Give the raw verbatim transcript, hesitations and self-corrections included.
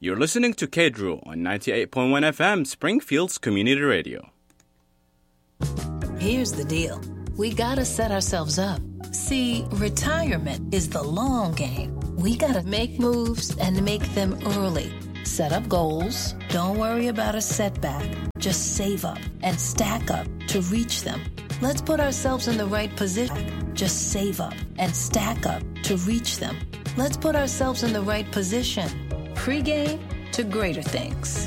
You're listening to K D R U on ninety-eight point one F M, Springfield's community radio. Here's the deal. We gotta set ourselves up. See, retirement is the long game. We gotta make moves and make them early. Set up goals. Don't worry about a setback. Just save up and stack up to reach them. Let's put ourselves in the right position. Just save up and stack up to reach them. Let's put ourselves in the right position. Pre-game to greater things.